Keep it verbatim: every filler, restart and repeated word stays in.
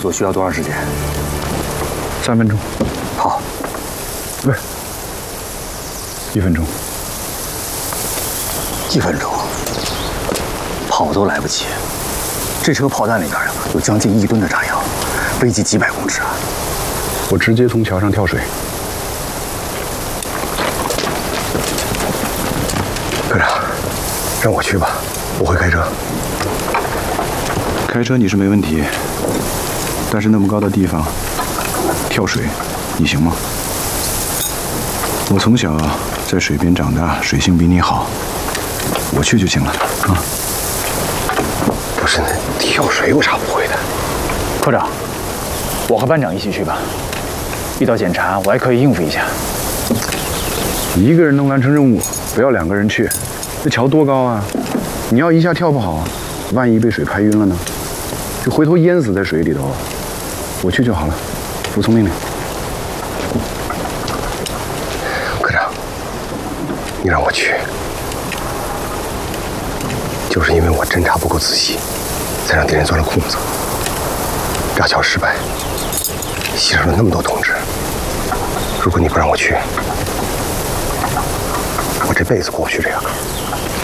所需要多长时间？ 三分钟。 好， 不是，一分钟。 一分钟，跑都来不及。这车炮弹里边呀，有将近一吨的炸药，飞机几百公尺啊！ 我直接从桥上跳水。科长，让我去吧，我会开车。开车你是没问题，但是那么高的地方跳水，你行吗？我从小在水边长大，水性比你好，我去就行了啊。不是，那跳水有啥不会的？ 科长，我和班长一起去吧。遇到检查，我还可以应付一下。 一个人能完成任务，不要两个人去。这桥多高啊？你要一下跳不好，万一被水拍晕了呢？就回头淹死在水里头。我去就好了，服从命令。科长，你让我去，就是因为我侦查不够仔细，才让敌人钻了空子。炸桥失败，牺牲了那么多同志。如果你不让我去，我这辈子过不去这个坎。